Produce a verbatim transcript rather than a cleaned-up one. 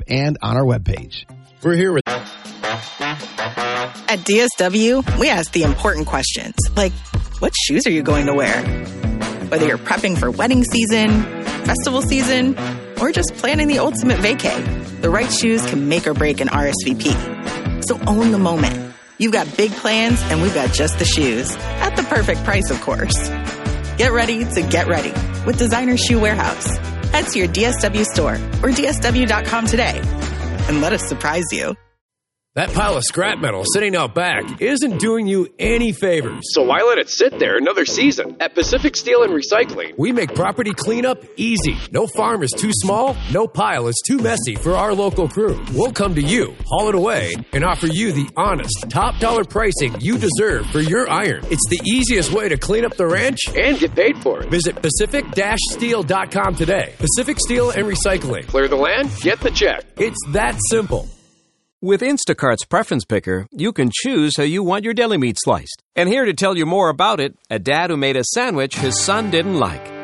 and on our webpage. We're here with... At D S W, we ask the important questions, like, what shoes are you going to wear? Whether you're prepping for wedding season, festival season, or just planning the ultimate vacay, the right shoes can make or break an R S V P. So own the moment. You've got big plans, and we've got just the shoes. At the perfect price, of course. Get ready to get ready with Designer Shoe Warehouse. Head to your D S W store or D S W dot com today and let us surprise you. That pile of scrap metal sitting out back isn't doing you any favors. So why let it sit there another season? At Pacific Steel and Recycling, we make property cleanup easy. No farm is too small, no pile is too messy for our local crew. We'll come to you, haul it away, and offer you the honest, top dollar pricing you deserve for your iron. It's the easiest way to clean up the ranch and get paid for it. Visit Pacific Steel dot com today. Pacific Steel and Recycling. Clear the land, get the check. It's that simple. With Instacart's Preference Picker, you can choose how you want your deli meat sliced. And here to tell you more about it, a dad who made a sandwich his son didn't like.